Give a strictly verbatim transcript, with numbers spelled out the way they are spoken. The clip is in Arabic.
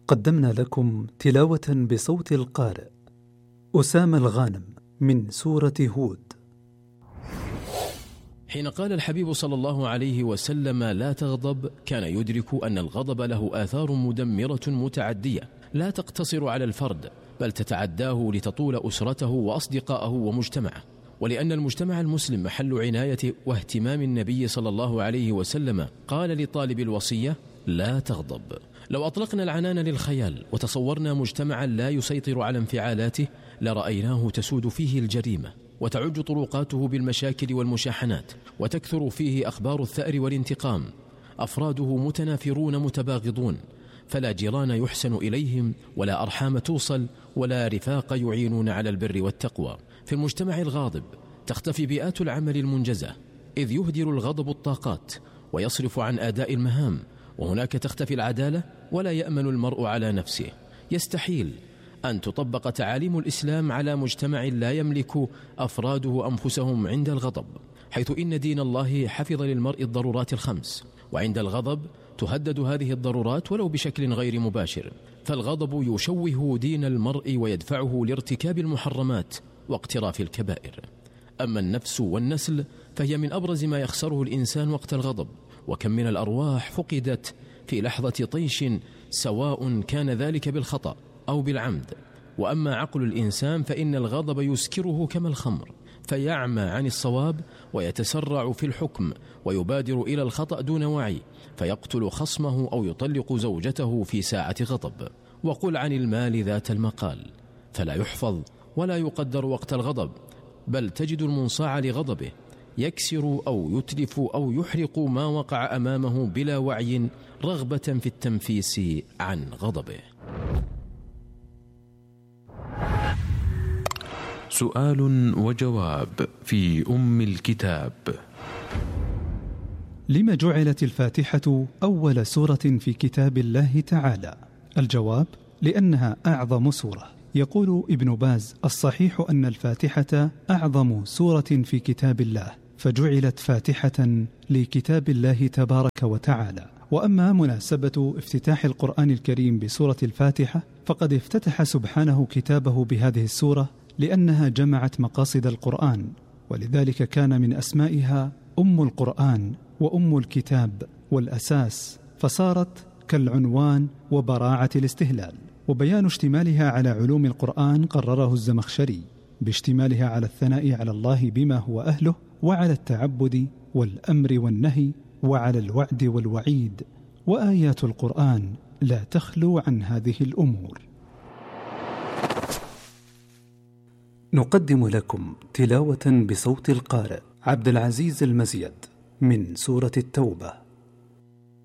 قدمنا لكم تلاوة بصوت القارئ أسامة الغانم من سورة هود. حين قال الحبيب صلى الله عليه وسلم لا تغضب، كان يدرك أن الغضب له آثار مدمرة متعدية لا تقتصر على الفرد، بل تتعداه لتطول أسرته وأصدقائه ومجتمعه. ولأن المجتمع المسلم محل عناية واهتمام النبي صلى الله عليه وسلم، قال لطالب الوصية لا تغضب. لو أطلقنا العنان للخيال وتصورنا مجتمعا لا يسيطر على انفعالاته، لرأيناه تسود فيه الجريمة وتعج طرقاته بالمشاكل والمشاحنات، وتكثر فيه أخبار الثأر والانتقام. أفراده متنافرون متباغضون، فلا جيران يحسن إليهم، ولا أرحام توصل، ولا رفاق يعينون على البر والتقوى. في المجتمع الغاضب تختفي بيئات العمل المنجزة، إذ يهدر الغضب الطاقات ويصرف عن أداء المهام. وهناك تختفي العدالة، ولا يأمن المرء على نفسه. يستحيل أن تطبق تعاليم الإسلام على مجتمع لا يملك أفراده أنفسهم عند الغضب، حيث إن دين الله حفظ للمرء الضرورات الخمس، وعند الغضب تهدد هذه الضرورات ولو بشكل غير مباشر. فالغضب يشوه دين المرء ويدفعه لارتكاب المحرمات واقتراف الكبائر. أما النفس والنسل فهي من أبرز ما يخسره الإنسان وقت الغضب، وكم من الأرواح فقدت في لحظة طيش، سواء كان ذلك بالخطأ أو بالعمد. وأما عقل الإنسان فإن الغضب يسكره كما الخمر، فيعمى عن الصواب ويتسرع في الحكم، ويبادر إلى الخطأ دون وعي، فيقتل خصمه أو يطلق زوجته في ساعة غضب. وقل عن المال ذات المقال، فلا يحفظ ولا يقدر وقت الغضب، بل تجد المنصاع لغضبه يكسر أو يتلف أو يحرق ما وقع أمامه بلا وعي، رغبة في التنفيس عن غضبه. سؤال وجواب في أم الكتاب. لما جعلت الفاتحة أول سورة في كتاب الله تعالى؟ الجواب: لأنها أعظم سورة. يقول ابن باز: الصحيح أن الفاتحة أعظم سورة في كتاب الله، فجعلت فاتحة لكتاب الله تبارك وتعالى. وأما مناسبة افتتاح القرآن الكريم بسورة الفاتحة، فقد افتتح سبحانه كتابه بهذه السورة لأنها جمعت مقاصد القرآن، ولذلك كان من أسمائها أم القرآن وأم الكتاب والأساس، فصارت كالعنوان وبراعة الاستهلال. وبيان اشتمالها على علوم القرآن قرره الزمخشري باشتمالها على الثناء على الله بما هو أهله، وعلى التعبد والأمر والنهي، وعلى الوعد والوعيد. وآيات القرآن لا تخلو عن هذه الأمور. نقدم لكم تلاوة بصوت القارئ عبد العزيز المزيد من سورة التوبة.